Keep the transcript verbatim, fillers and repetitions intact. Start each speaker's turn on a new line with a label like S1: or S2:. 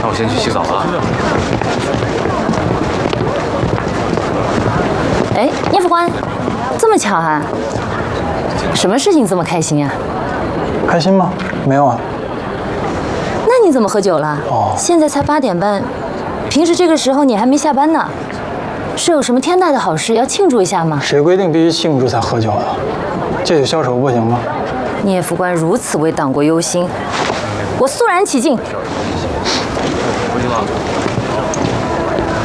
S1: 那我先去洗澡了。
S2: 哎，聂副官，这么巧啊？什么事情这么开心啊？
S3: 开心吗？没有啊。
S2: 那你怎么喝酒了？哦，现在才八点半，平时这个时候你还没下班呢。是有什么天大的好事要庆祝一下吗？
S3: 谁规定必须庆祝才喝酒的？借酒消愁不行吗？
S2: 聂副官如此为党国忧心，我肃然起敬。
S1: 回去了。